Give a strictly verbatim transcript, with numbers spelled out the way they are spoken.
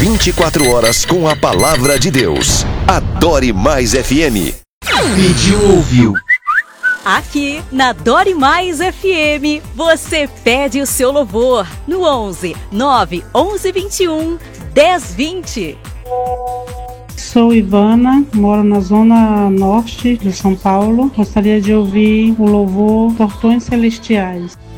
vinte e quatro horas com a palavra de Deus. Adore Mais F M. Pediu, ouviu. Aqui na Dore Mais F M, você pede o seu louvor no onze nove onze vinte e um dez vinte. Sou Ivana, moro na zona norte de São Paulo. Gostaria de ouvir o louvor Portões Celestiais.